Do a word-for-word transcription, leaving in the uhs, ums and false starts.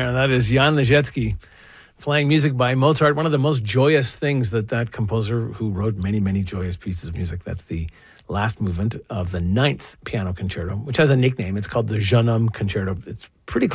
there. That is Jan Ležecký playing music by Mozart, one of the most joyous things that that composer, who wrote many, many joyous pieces of music. That's the last movement of the ninth piano concerto, which has a nickname. It's called the Jeune Homme Concerto. It's pretty